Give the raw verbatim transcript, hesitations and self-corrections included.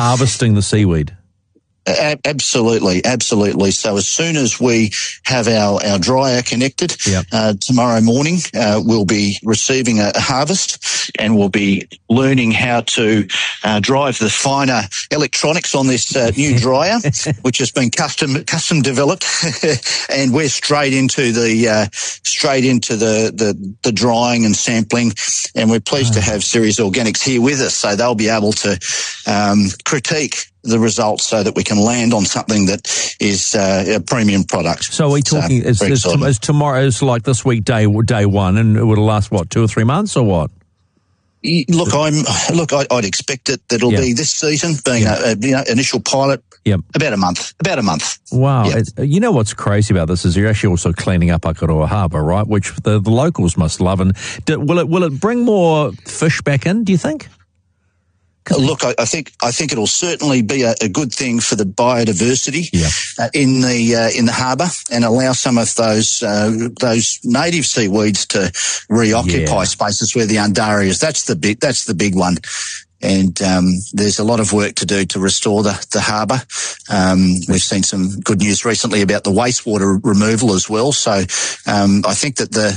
harvesting the seaweed. A- absolutely, absolutely. So as soon as we have our, our dryer connected, yep. uh, tomorrow morning, uh, we'll be receiving a, a harvest, and we'll be learning how to uh, drive the finer electronics on this uh, new dryer, which has been custom custom developed, and we're straight into the uh, straight into the, the the drying and sampling, and we're pleased oh. to have Ceres Organics here with us, so they'll be able to um, critique the results so that we can land on something that is uh, a premium product. So are we talking, so, is, is, to, is tomorrow, is like this week day day one, and it would last, what, two or three months or what? Look, I'm look. I, I'd expect it that it'll yeah. be this season, being yeah. a, a you know, initial pilot. Yep. About a month. About a month. Wow. Yep. You know what's crazy about this is you're actually also cleaning up Akaroa Harbour, right? Which the, the locals must love. And do, will it will it bring more fish back in, do you think? Look, I, I think I think it'll certainly be a, a good thing for the biodiversity yeah. uh, in the uh, in the harbour, and allow some of those uh, those native seaweeds to reoccupy yeah. spaces where the Undari is. That's the big that's the big one. And um, there's a lot of work to do to restore the, the harbour. Um, we've seen some good news recently about the wastewater removal as well. So um, I think that the